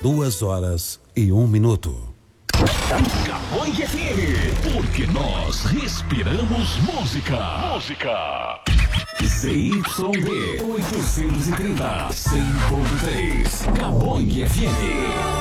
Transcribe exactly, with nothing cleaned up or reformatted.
duas horas e um minuto. Cabangue F M, porque nós respiramos música. Música. Z Y D oitocentos e trinta, cem ponto três. Cabangue F M.